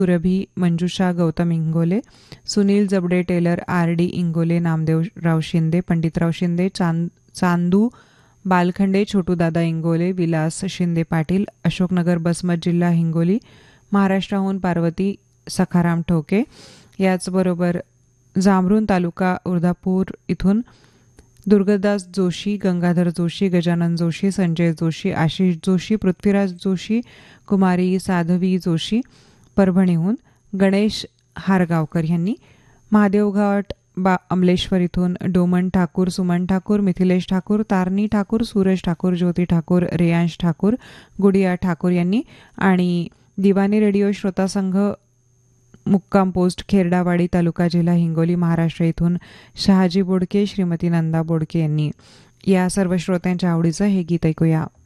सुरभी मंजुषा गौतम इंगोले, सुनील जबडे teller RD Ingole, Namdevrao Shinde, Panditrao Shinde, Chandu बालखंडे, छोटूदादा Ingole, Vilas Shinde Patil, Ashoknagar Basmat जिल्हा हिंगोली महाराष्ट्राहून पार्वती सखाराम ठोके. याचबरोबर जामरुण तालुका उर्धापूर इथून दुर्गादास जोशी, गंगाधर जोशी, गजानन जोशी, संजय जोशी, आशिष जोशी, पृथ्वीराज जोशी, कुमारी साधवी जोशी, परभणीहून गणेश हारगावकर यांनी, महादेवघाट अमलेश्वर इथून डोमन ठाकूर, सुमन ठाकूर, मिथिलेश ठाकूर, तारणी ठाकूर, सूरज ठाकूर, ज्योती ठाकूर, रेयांश ठाकूर, गुडिया ठाकूर यांनी आणि दिवानी रेडिओ श्रोता संघ मुक्काम पोस्ट खेरडावाडी तालुका जिल्हा हिंगोली महाराष्ट्र इथून शहाजी बोडके, श्रीमती नंदा बोडके यांनी. या सर्व श्रोत्यांच्या आवडीचं हे गीत ऐकूया.